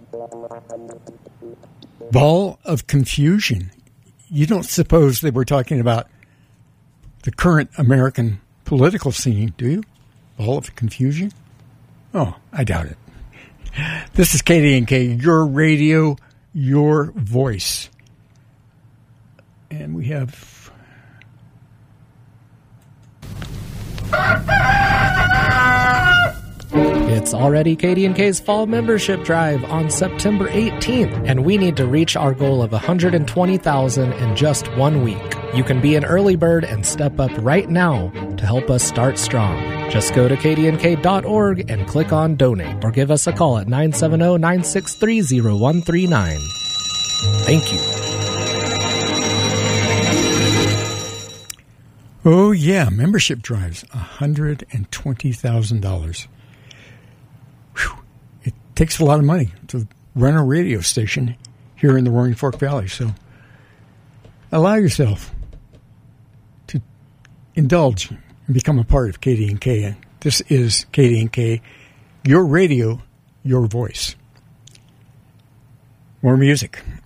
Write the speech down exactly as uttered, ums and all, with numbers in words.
Ball of confusion. You don't suppose they were talking about the current American political scene, do you? Ball of confusion? Oh, I doubt it. This is K D N K, your radio, your voice. And we have... It's already K D N K's fall membership drive on September eighteenth, and we need to reach our goal of one hundred twenty thousand in just one week. You can be an early bird and step up right now to help us start strong. Just go to K D N K dot org and click on Donate, or give us a call at nine seven zero, nine six three, zero one three nine. Thank you. Oh, yeah, membership drives, one hundred twenty thousand dollars. It takes a lot of money to run a radio station here in the Roaring Fork Valley, so allow yourself to indulge and become a part of K D N K. This is K D N K, your radio, your voice. More music.